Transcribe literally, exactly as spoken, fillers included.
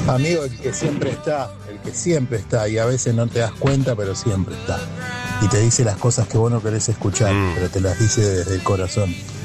Amigo, el que siempre está, el que siempre está, y a veces no te das cuenta, pero siempre está. Y te dice las cosas que vos no querés escuchar, Mm. pero te las dice desde el corazón.